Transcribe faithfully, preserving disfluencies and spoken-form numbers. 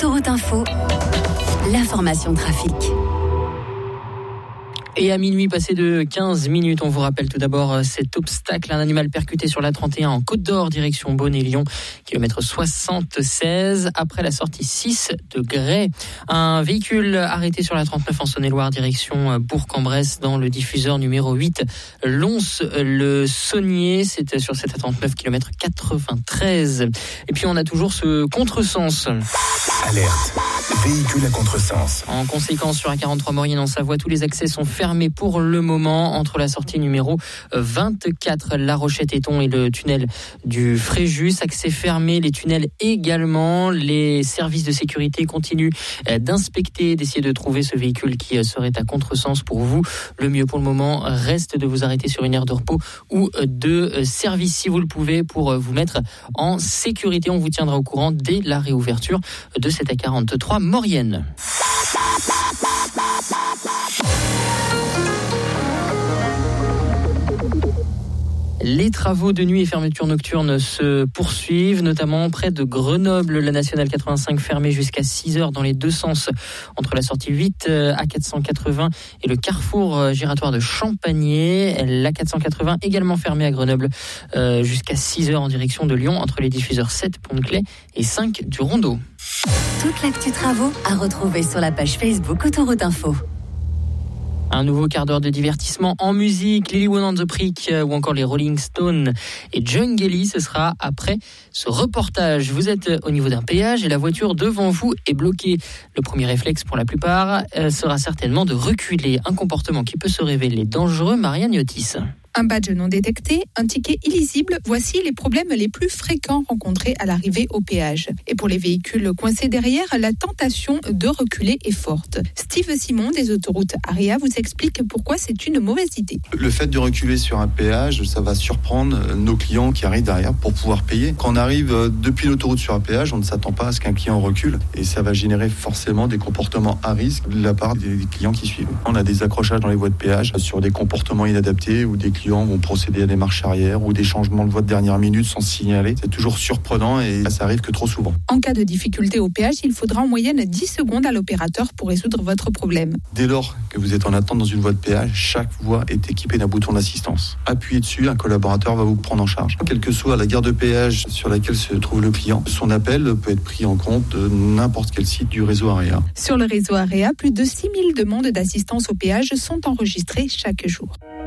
Autoroute Info, l'information trafic. Et à minuit, passé de quinze minutes, on vous rappelle tout d'abord cet obstacle. Un animal percuté sur la trente et un en Côte d'Or, direction Beaune et Lyon, kilomètre soixante-seize, après la sortie six de Grès. Un véhicule arrêté sur la trente-neuf en Saône-et-Loire, direction Bourg-en-Bresse, dans le diffuseur numéro huit, Lons-le-Saunier. C'est sur cette trente-neuf, kilomètre quatre-vingt-treize. Et puis on a toujours ce contresens. Alerte, véhicule à contresens. En conséquence, sur A quarante-trois Maurienne en Savoie, tous les accès sont fermés pour le moment entre la sortie numéro vingt-quatre, La Rochette-Éton, et le tunnel du Fréjus. Accès fermé, les tunnels également. Les services de sécurité continuent d'inspecter, d'essayer de trouver ce véhicule qui serait à contresens pour vous. Le mieux pour le moment reste de vous arrêter sur une aire de repos ou de service si vous le pouvez, pour vous mettre en sécurité. On vous tiendra au courant dès la réouverture de cette A quarante-trois Maurienne. Les travaux de nuit et fermeture nocturne se poursuivent, notamment près de Grenoble. La nationale quatre-vingt-cinq fermée jusqu'à six heures dans les deux sens, entre la sortie huit A quatre cent quatre-vingts et le carrefour giratoire de Champagné. La quatre cent quatre-vingts également fermée à Grenoble euh, jusqu'à six heures en direction de Lyon, entre les diffuseurs sept Pont-de-Claix et cinq du Rondeau. Toute l'actu travaux à retrouver sur la page Facebook Autoroute Info. Un nouveau quart d'heure de divertissement en musique, Lily One on the Prick ou encore les Rolling Stones et Jungle, ce sera après ce reportage. Vous êtes au niveau d'un péage et la voiture devant vous est bloquée. Le premier réflexe pour la plupart sera certainement de reculer, un comportement qui peut se révéler dangereux. Marianne Yotis. Un badge non détecté, un ticket illisible, voici les problèmes les plus fréquents rencontrés à l'arrivée au péage. Et pour les véhicules coincés derrière, la tentation de reculer est forte. Steve Simon des autoroutes Aria vous explique pourquoi c'est une mauvaise idée. Le fait de reculer sur un péage, ça va surprendre nos clients qui arrivent derrière pour pouvoir payer. Quand on arrive depuis l'autoroute sur un péage, on ne s'attend pas à ce qu'un client recule et ça va générer forcément des comportements à risque de la part des clients qui suivent. On a des accrochages dans les voies de péage sur des comportements inadaptés ou des clients vont procéder à des marches arrière ou des changements de voie de dernière minute sans signaler. C'est toujours surprenant et ça arrive que trop souvent. En cas de difficulté au péage, il faudra en moyenne dix secondes à l'opérateur pour résoudre votre problème. Dès lors que vous êtes en attente dans une voie de péage, chaque voie est équipée d'un bouton d'assistance. Appuyez dessus, un collaborateur va vous prendre en charge. Quelle que soit la gare de péage sur laquelle se trouve le client, son appel peut être pris en compte de n'importe quel site du réseau Area. Sur le réseau Area, plus de six mille demandes d'assistance au péage sont enregistrées chaque jour.